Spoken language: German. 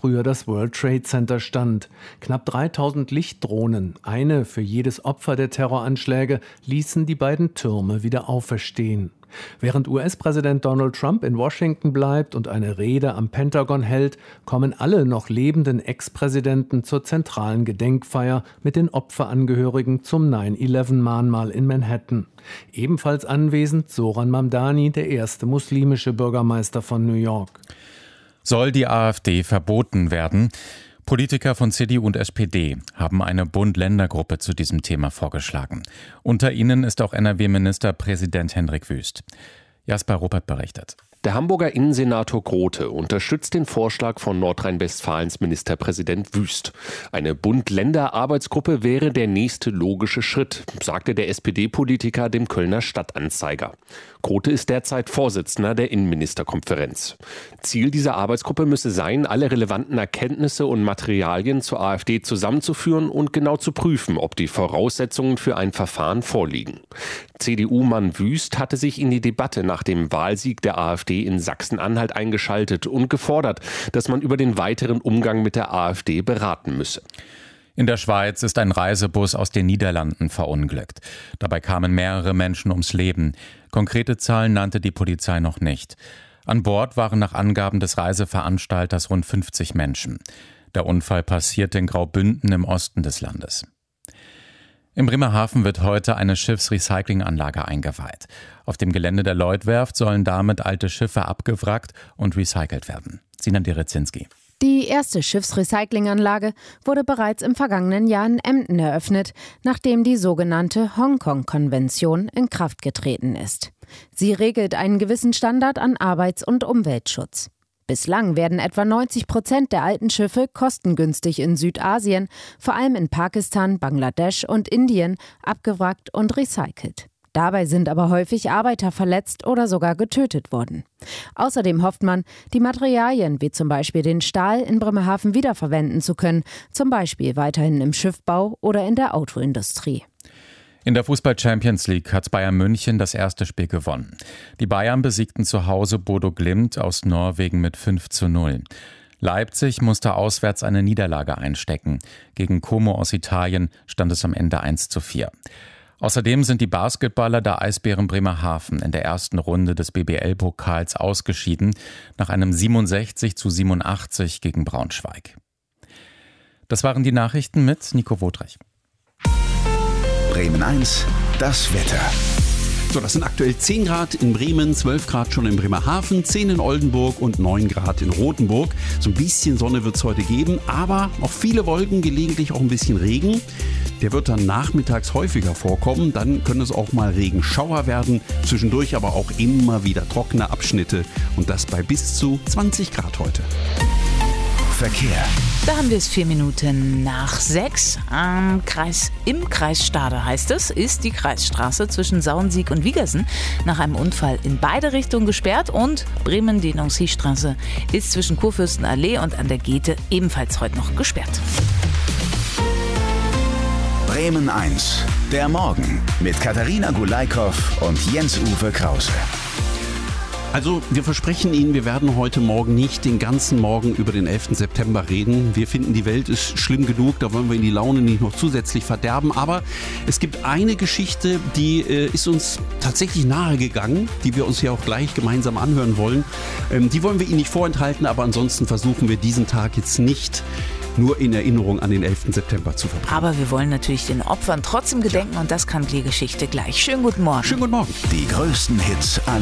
früher das World Trade Center stand. Knapp 3000 Lichtdrohnen, eine für jedes Opfer der Terroranschläge, ließen die beiden Türme wieder auferstehen. Während US-Präsident Donald Trump in Washington bleibt und eine Rede am Pentagon hält, kommen alle noch lebenden Ex-Präsidenten zur zentralen Gedenkfeier mit den Opferangehörigen zum 9/11-Mahnmal in Manhattan. Ebenfalls anwesend Zoran Mamdani, der erste muslimische Bürgermeister von New York. Soll die AfD verboten werden? Politiker von CDU und SPD haben eine Bund-Länder-Gruppe zu diesem Thema vorgeschlagen. Unter ihnen ist auch NRW-Ministerpräsident Hendrik Wüst. Jasper Ruppert berichtet. Der Hamburger Innensenator Grote unterstützt den Vorschlag von Nordrhein-Westfalens Ministerpräsident Wüst. Eine Bund-Länder-Arbeitsgruppe wäre der nächste logische Schritt, sagte der SPD-Politiker dem Kölner Stadtanzeiger. Grote ist derzeit Vorsitzender der Innenministerkonferenz. Ziel dieser Arbeitsgruppe müsse sein, alle relevanten Erkenntnisse und Materialien zur AfD zusammenzuführen und genau zu prüfen, ob die Voraussetzungen für ein Verfahren vorliegen. CDU-Mann Wüst hatte sich in die Debatte nach dem Wahlsieg der AfD in Sachsen-Anhalt eingeschaltet und gefordert, dass man über den weiteren Umgang mit der AfD beraten müsse. In der Schweiz ist ein Reisebus aus den Niederlanden verunglückt. Dabei kamen mehrere Menschen ums Leben. Konkrete Zahlen nannte die Polizei noch nicht. An Bord waren nach Angaben des Reiseveranstalters rund 50 Menschen. Der Unfall passierte in Graubünden im Osten des Landes. Im Bremerhaven wird heute eine Schiffsrecyclinganlage eingeweiht. Auf dem Gelände der Lloydwerft sollen damit alte Schiffe abgewrackt und recycelt werden. Sinan Derezinski. Die erste Schiffsrecyclinganlage wurde bereits im vergangenen Jahr in Emden eröffnet, nachdem die sogenannte Hongkong-Konvention in Kraft getreten ist. Sie regelt einen gewissen Standard an Arbeits- und Umweltschutz. Bislang werden etwa 90% der alten Schiffe kostengünstig in Südasien, vor allem in Pakistan, Bangladesch und Indien, abgewrackt und recycelt. Dabei sind aber häufig Arbeiter verletzt oder sogar getötet worden. Außerdem hofft man, die Materialien wie zum Beispiel den Stahl in Bremerhaven wiederverwenden zu können, zum Beispiel weiterhin im Schiffbau oder in der Autoindustrie. In der Fußball-Champions League hat Bayern München das erste Spiel gewonnen. Die Bayern besiegten zu Hause Bodo Glimt aus Norwegen mit 5:0. Leipzig musste auswärts eine Niederlage einstecken. Gegen Como aus Italien stand es am Ende 1:4. Außerdem sind die Basketballer der Eisbären Bremerhaven in der ersten Runde des BBL-Pokals ausgeschieden, nach einem 67:87 gegen Braunschweig. Das waren die Nachrichten mit Nico Wodrich. Bremen 1, das Wetter. So, das sind aktuell 10 Grad in Bremen, 12 Grad schon in Bremerhaven, 10 in Oldenburg und 9 Grad in Rothenburg. So ein bisschen Sonne wird es heute geben, aber noch viele Wolken, gelegentlich auch ein bisschen Regen. Der wird dann nachmittags häufiger vorkommen. Dann können es auch mal Regenschauer werden. Zwischendurch aber auch immer wieder trockene Abschnitte. Und das bei bis zu 20 Grad heute. Verkehr. Da haben wir es 4 Minuten nach 6. Im Kreis Stade heißt es, ist die Kreisstraße zwischen Sauensiek und Wiegersen nach einem Unfall in beide Richtungen gesperrt und Bremen, die Nancy-Straße, ist zwischen Kurfürstenallee und an der Goethe ebenfalls heute noch gesperrt. Bremen 1, der Morgen mit Katharina Gulaikow und Jens-Uwe Krause. Also wir versprechen Ihnen, wir werden heute Morgen nicht den ganzen Morgen über den 11. September reden. Wir finden, die Welt ist schlimm genug, da wollen wir Ihnen die Laune nicht noch zusätzlich verderben. Aber es gibt eine Geschichte, die ist uns tatsächlich nahe gegangen, die wir uns ja auch gleich gemeinsam anhören wollen. Die wollen wir Ihnen nicht vorenthalten, aber ansonsten versuchen wir diesen Tag jetzt nicht nur in Erinnerung an den 11. September zu verbringen. Aber wir wollen natürlich den Opfern trotzdem gedenken und das kann die Geschichte gleich. Schönen guten Morgen. Schönen guten Morgen. Die größten Hits aller